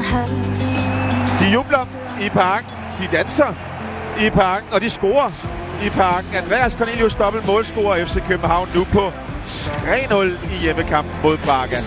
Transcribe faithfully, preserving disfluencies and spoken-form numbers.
De jubler i parken, de danser i parken, og de scorer i parken. Andreas Cornelius dobbelt målscorer F C København nu på tre nul i hjemmekampen mod Braga.